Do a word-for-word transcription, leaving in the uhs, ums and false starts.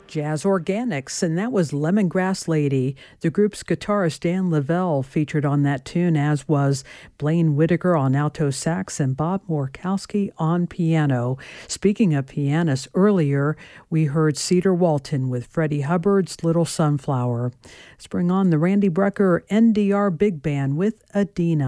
Jazz Organics, and that was Lemongrass Lady. The group's guitarist Dan Lavelle featured on that tune, as was Blaine Whitaker on alto sax and Bob Morkowski on piano. Speaking of pianists, earlier we heard Cedar Walton with Freddie Hubbard's Little Sunflower. Let's bring on the Randy Brecker N D R Big Band with Adina.